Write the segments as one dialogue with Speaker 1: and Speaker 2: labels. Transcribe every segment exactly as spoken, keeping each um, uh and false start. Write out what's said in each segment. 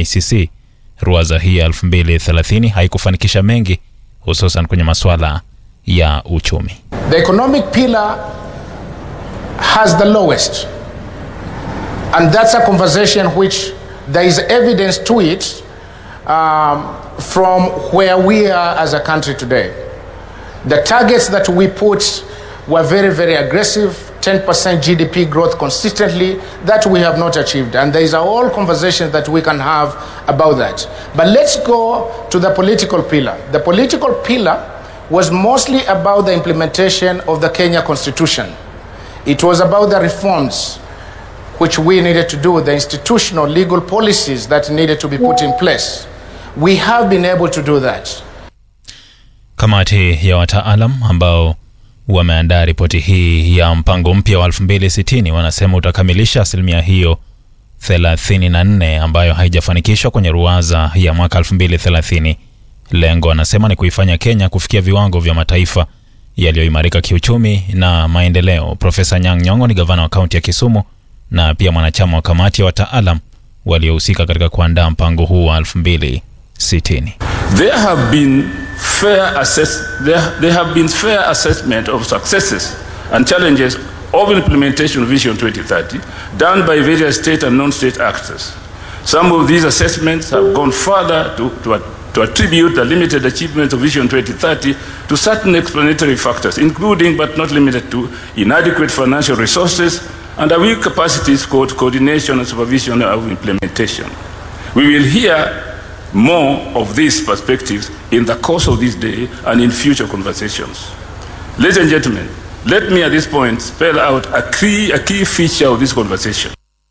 Speaker 1: I C C. Ruwaza hii ya elfu mbili thelathini haikufanikisha mengi, hususan kwenye masuala ya uchumi.
Speaker 2: The economic pillar has the lowest, and that's a conversation which there is evidence to it um, from where we are as a country today. The targets that we put were very, very aggressive, ten percent G D P growth consistently, that we have not achieved. And there is a whole conversation that we can have about that. But let's go to the political pillar. The political pillar was mostly about the implementation of the Kenya Constitution. It was about the reforms which we needed to do, the institutional legal policies that needed to be put in place. We have been able to do that.
Speaker 1: Kamati ya wataalam ambao wameandaa ripoti hii ya mpango mpya wa elfu mbili sitini wanasema utakamilisha asilimia hiyo thelathini na nne ambayo haijafanikishwa kwenye ruwaza ya mwaka elfu mbili thelathini. Lengo wanasema ni kuifanya Kenya kufikia viwango vya mataifa yaliyoimarika kiuchumi na maendeleo. Profesa Nyang' Nyong'o ni gavana wa kaunti ya Kisumu na pia mwanachama wa kamati ya wataalam waliohusika katika kuandaa mpango huu wa elfu mbili sitini.
Speaker 3: There have been fair assess there, there have been fair assessment of successes and challenges of implementation of Vision twenty thirty done by various state and non-state actors. Some of these assessments have gone further to, to, to attribute the limited achievements of Vision twenty thirty to certain explanatory factors, including but not limited to inadequate financial resources and a weak capacities for coordination and supervision of implementation. We will hear more of these perspectives in the course of this day and in future conversations. Ladies and gentlemen, let me at this point spell out a key, a key feature of this conversation.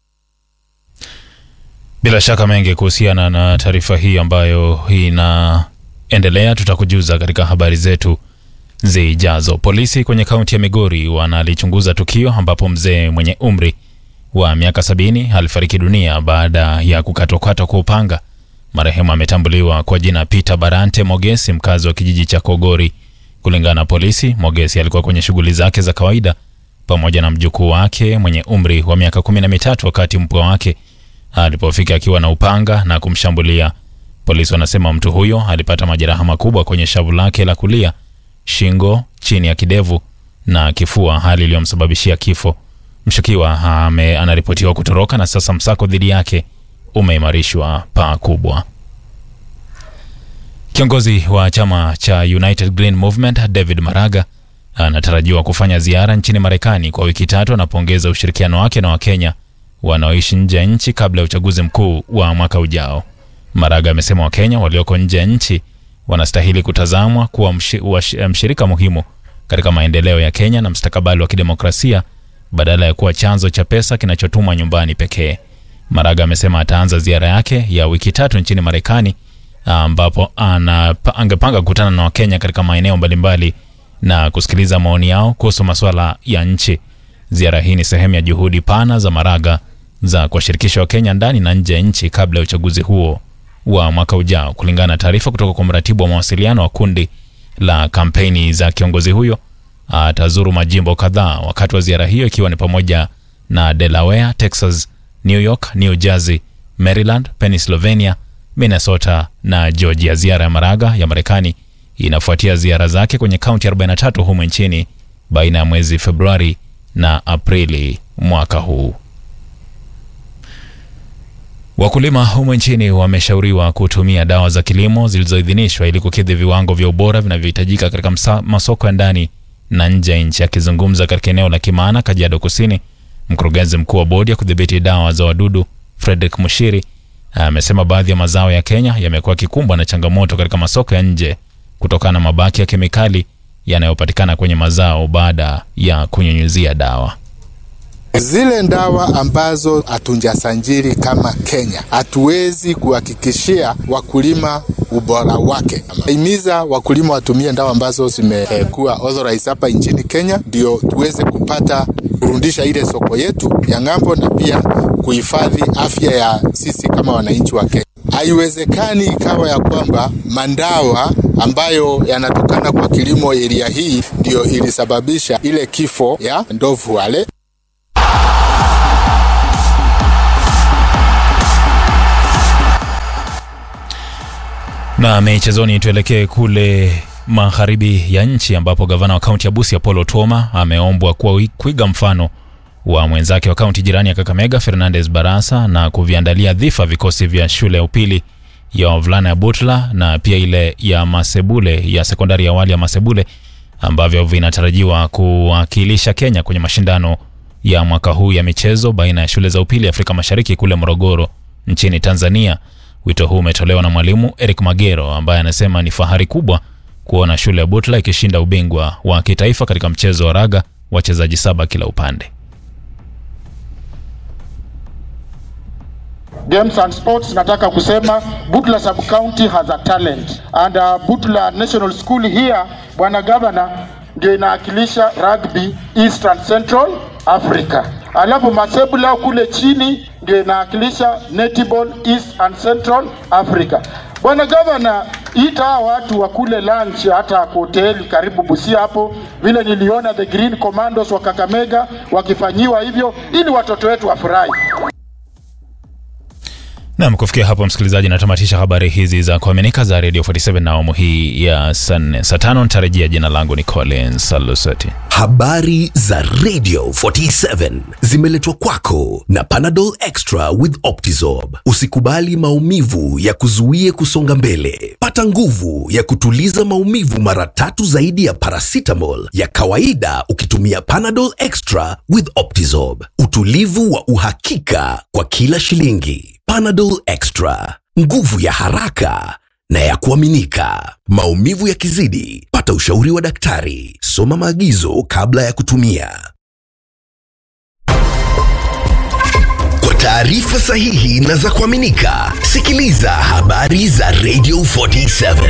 Speaker 1: Bila shaka mengi kuhusiana na taarifa hii ambayo inaendelea tutakujuza katika habari zetu zijazo. Polisi kwenye kaunti ya Migori wanalichunguza tukio ambapo mzee mwenye umri wa miaka sabini alifariki dunia baada ya kukatwa kwa upanga. Marehemu ametambuliwa kwa jina Peter Barante Mogesi, mkazi wa kijiji cha Kogori. Kulingana na polisi, Mogesi alikuwa kwenye shughuli zake za kawaida pamoja na mjukuu wake mwenye umri wa miaka kumi na mitatu wakati mpwa wake alipofika akiwa na upanga na kumshambulia. Polisi wanasema mtu huyo alipata majeraha makubwa kwenye shavu lake la kulia, shingo, chini ya kidevu na kifua, hali iliyomsababishia kifo. Mshukiwa anaripotiwa kutoroka na sasa msako dhidi yake umeimarishwa pakubwa. Kiongozi wa chama cha United Green Movement David Maraga anatarajiwa kufanya ziara nchini Marekani kwa wiki tatu na kuongeza ushirikiano wake na Wakenya wanaoishi nje ya nchi kabla ya uchaguzi mkuu wa mwaka ujao. Maraga amesema Wakenya walioko nje ya nchi wanastahili kutazamwa kuwa mshirika muhimu katika maendeleo ya Kenya na mustakabali wa kidemokrasia badala ya kuwa chanzo cha pesa kinachotumwa nyumbani pekee. Maraga amesema ataanza ziara yake ya wiki tatu nchini Marekani ambapo angepanga kukutana na Wakenya katika maeneo mbalimbali na kusikiliza maoni yao kuhusu masuala ya nchi. Ziara hii ni sehemu ya juhudi pana za Maraga za kuwashirikisha Wakenya ndani na nje ya nchi kabla ya uchaguzi huo wa mwaka ujao. Kulingana na taarifa kutoka kwa mratibu wa mawasiliano wa kundi la kampeni za kiongozi huyo, atazuru majimbo kadhaa wakati wa ziara hiyo, ikiwa ni pamoja na Delaware, Texas, New York, New Jersey, Maryland, Pennsylvania, Minnesota na Georgia. Ziara ya Maraga ya Marekani inafuatia ziara zake kwenye kaunti arobaini na tatu humu nchini baina ya mwezi Februari na Aprili mwaka huu. Wakulima humu nchini wameshauriwa kutumia dawa za kilimo zilizoidhinishwa ili kukidhi viwango vya ubora vinavyohitajika katika masoko ya ndani na nje ya nchi. Akizungumza katika eneo la Kimana, Kajiado Kusini, mkurugenzi mkuu wa bodi ya kudhibiti dawa za wadudu Frederick Mushiri amesema baadhi ya mazao ya Kenya yamekuwa kikumbwa na changamoto katika masoko ya nje kutokana na mabaki ya kemikali yanayopatikana kwenye mazao baada ya kunyunyuzia dawa.
Speaker 4: Zile ndawa ambazo hatunjasanjiri kama Kenya, hatuwezi kuhakikishia wakulima ubora wake. Himiza wakulima watumie ndawa ambazo zimekuwa authorized hapa nchini Kenya, ndio tuweze kupata kurudisha ile soko yetu ya ngambo na pia kuhifadhi afya ya sisi kama wananchi wa Kenya. Haiwezekani ikawa ya kwamba mandawa ambayo yanatokana kwa kilimo area hii ndio ilisababisha ile kifo ya ndovu wale.
Speaker 1: Na michezoni tuelekee kule magharibi ya nchi ambapo gavana wa kaunti ya Busia Paul Otuoma ameombwa kuiga mfano wa mwenzake wa kaunti jirani ya Kakamega Fernandez Barasa na kuviandalia dhifa vikosi vya shule ya upili ya wavulana ya Butla na pia ile ya Masebule ya sekondari ya awali ya Masebule ambavyo vinatarajiwa kuwakilisha Kenya kwenye mashindano ya mwaka huu ya michezo baina ya shule za upili Afrika Mashariki kule Morogoro nchini Tanzania. Wito huu umetolewa na mwalimu Eric Magero ambaye anasema ni fahari kubwa kuona shule ya Butla ikishinda ubingwa wa kitaifa katika mchezo wa raga wachezaji saba kila upande.
Speaker 2: Games and sports, nataka kusema Butla sub-county has a talent and uh, Butla National School here, bwana governor, ndio inawakilisha rugby East and Central Africa. Alafu Masebula kule chini ndio inawakilisha netball East and Central Africa. Bwana governor, ita watu wa kule lunch hata hoteli karibu Busia hapo, vile niliona the Green Commandos wa Kakamega wakifanyiwa hivyo ili watoto wetu wafurahi.
Speaker 1: Na mkufikia hapo msikilizaji, natamatisha habari hizi za kuaminika za Radio arobaini na saba na awamu hii ya saa tano. Nitarejea. Jina langu ni Collins Salusati.
Speaker 5: Habari za Radio arobaini na saba zimeletwa kwako na Panadol Extra with Optizorb. Usikubali maumivu ya kuzuie kusonga mbele. Pata nguvu ya kutuliza maumivu mara tatu zaidi ya paracetamol ya kawaida ukitumia Panadol Extra with Optizorb. Utulivu wa uhakika kwa kila shilingi. Panadol Extra, nguvu ya haraka na ya kuaminika. Maumivu yakizidi, pata ushauri wa daktari. Soma maagizo kabla ya kutumia. Kwa taarifa sahihi na za kuaminika, sikiliza habari za Radio arobaini na saba.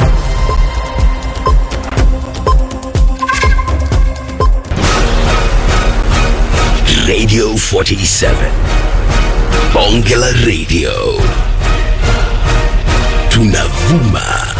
Speaker 5: Radio arobaini na saba. Bonge la Radio. Tunavuma.